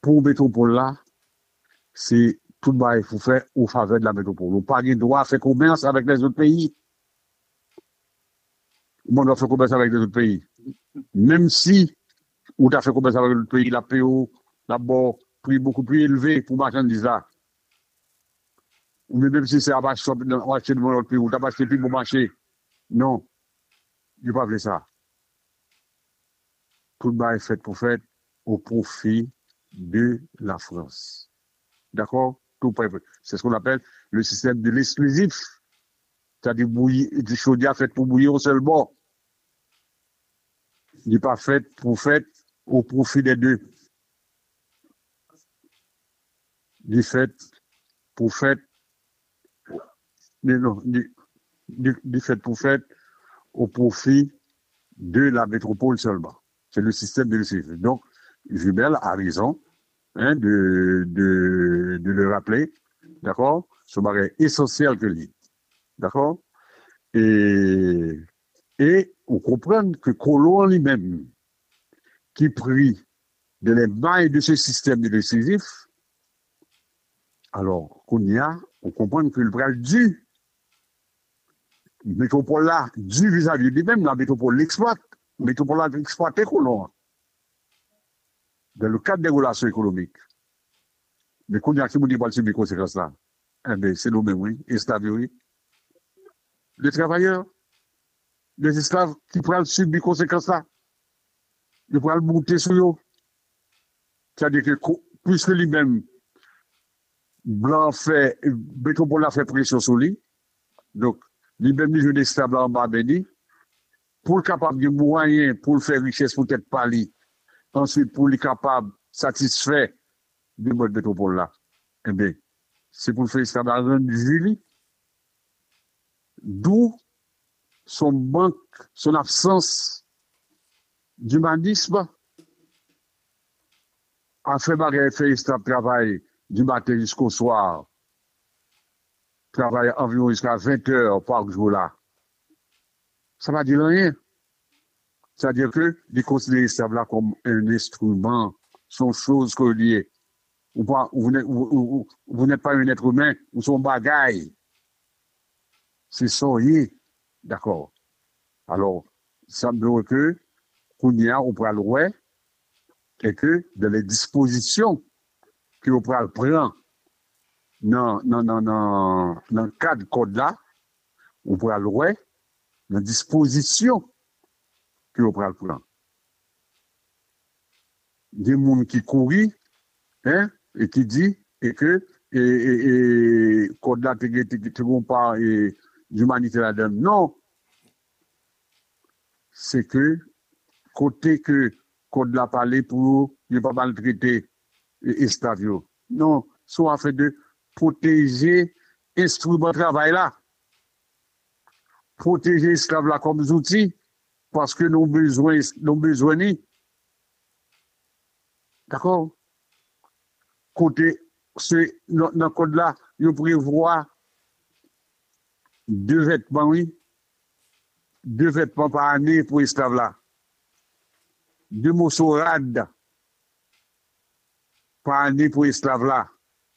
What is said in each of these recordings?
pour métropole là, c'est tout le bail faut faire au faveur de la métropole. On pas de droit à faire commerce avec les autres pays. On doit faire commerce avec les autres pays. Même si on a fait commerce avec les autres pays, la PO, d'abord, prix beaucoup plus élevé pour marchandises là. Ou même si c'est à acheter de mon autre pays, ou t'as acheté plus bon marché. Non, il ne pas faire ça. Tout le bail est fait pour faire au profit de la France. D'accord? C'est ce qu'on appelle le système de l'exclusif. C'est-à-dire du chaudière fait pour bouillir au seul bord. Il n'est pas fait pour faire au profit des deux. Il est fait pour faire, non, il est fait pour faire au profit de la métropole seulement. C'est le système de l'exclusif. Donc, Jubel a raison de le rappeler. D'accord? Ce bagage essentiel que lui. D'accord? Et on comprend que Colomb lui-même, qui prit de les mailles de ce système de décisif, alors qu'on y a, on comprend que le bras dû, la métropole là, dû vis-à-vis de lui-même, la métropole l'exploite. La métropole là exploité Colomb dans le cadre des relations économiques. Mais qu'on y a qui nous dit pas le subir conséquences là, eh bien, c'est nous-mêmes, oui, esclaves, oui. Les travailleurs, les esclaves qui prennent subir conséquences là, ils prennent monter sur eux. C'est-à-dire que puisque lui-même, blanc fait, métropole a fait pression sur lui, donc, lui-même, il joue d'esclaves là en bas, béni, pour le capable de moyens, pour le faire richesse, peut-être pas lui. Ensuite, pour le capable satisfaire du mode métropole là. Eh bien, c'est pour le faire esclavage de Julie. D'où son manque, son absence d'humanisme a fait barrer faire esclave travail du matin jusqu'au soir. Travailler environ jusqu'à 20 heures par jour là. Ça va dire rien. C'est-à-dire que les considérer l'esclave là comme un instrument, sont choses que liées. Vous n'êtes pas un être humain, vous sont bagaille. C'est ça, d'accord. Alors, ça me veut que, Kounia, on pourra le voir, et que dans les dispositions que on pourra le prendre dans le cadre code là, on pourra le voir, dans les dispositions que on pourra le prendre. Des gens qui courent, hein, et qui dit, et que, code là, tu pas d'humanité là-dedans. Non. C'est que, côté que code là parler pour ne pas maltraiter esclaves. Non, soit fait de protéger instrument de travail là. Protéger esclaves là comme outils, parce que nous besoin ni. D'accord? Côté, dans le code là, il prévoit deux vêtements, oui. 2 vêtements par année pour esclaves là. 2 morceaux rades par année pour esclaves là.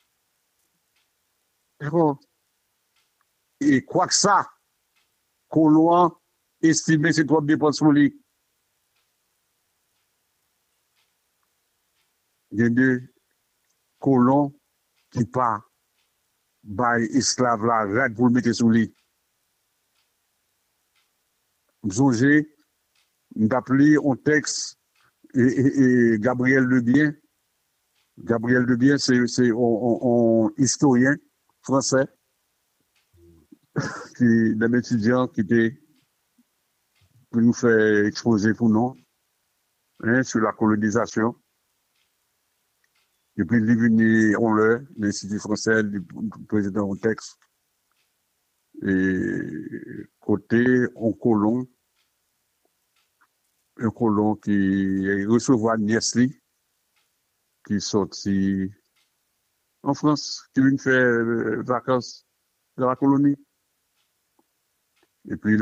D'accord? Et quoi que ça, Colomb estime c'est trop dépenses pour lui. Il y a des colons qui pas by esclaves là, rade pour le mettre sous lui. J'ai appelé un texte et Gabriel Lebien. Gabriel Lebien, c'est un historien français, d'un étudiant qui était pour nous faire exposer pour nous sur la colonisation. Et puis, il est venu, l'Institut français, le président au texte. Et côté un colon qui recevoir Niesli, qui est sorti en France, qui vient faire vacances dans la colonie. Et puis,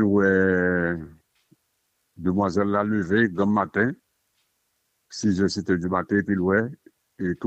demoiselle l'a levé, grand matin, 6h, 7h du matin, et puis, et tout